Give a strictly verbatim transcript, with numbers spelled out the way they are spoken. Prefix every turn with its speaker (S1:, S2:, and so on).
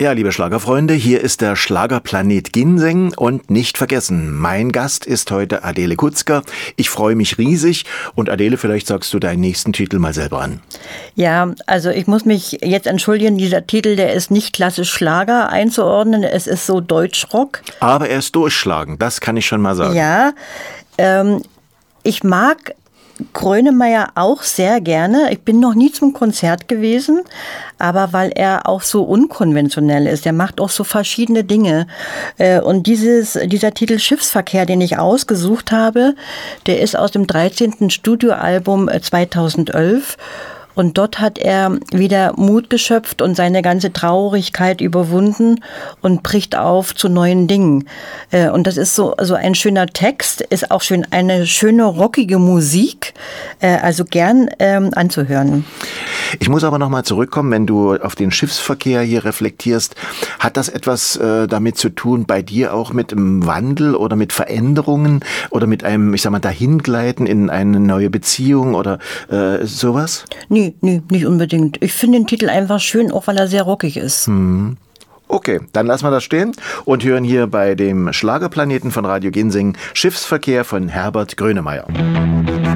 S1: Ja, liebe Schlagerfreunde, hier ist der Schlagerplanet Ginseng und nicht vergessen, mein Gast ist heute Adele Kutzker. Ich freue mich riesig und Adele, vielleicht sagst du deinen nächsten Titel mal selber an.
S2: Ja, also ich muss mich jetzt entschuldigen, dieser Titel, der ist nicht klassisch Schlager einzuordnen, es ist so Deutschrock.
S1: Aber er ist durchschlagend, das kann ich schon mal sagen.
S2: Ja, ähm, ich mag Grönemeyer auch sehr gerne. Ich bin noch nie zum Konzert gewesen, aber weil er auch so unkonventionell ist, er macht auch so verschiedene Dinge. Und dieses, dieser Titel Schiffsverkehr, den ich ausgesucht habe, der ist aus dem dreizehnten Studioalbum zweitausendelf. Und dort hat er wieder Mut geschöpft und seine ganze Traurigkeit überwunden und bricht auf zu neuen Dingen. Und das ist so, so ein schöner Text, ist auch schön eine schöne rockige Musik, also gern ähm, anzuhören.
S1: Ich muss aber nochmal zurückkommen, wenn du auf den Schiffsverkehr hier reflektierst. Hat das etwas äh, damit zu tun, bei dir auch mit einem Wandel oder mit Veränderungen oder mit einem, ich sag mal, Dahingleiten in eine neue Beziehung oder äh, sowas?
S2: Nee, nee, nicht unbedingt. Ich finde den Titel einfach schön, auch weil er sehr rockig ist.
S1: Hm. Okay, dann lassen wir das stehen und hören hier bei dem Schlagerplaneten von Radio Ginseng Schiffsverkehr von Herbert Grönemeyer.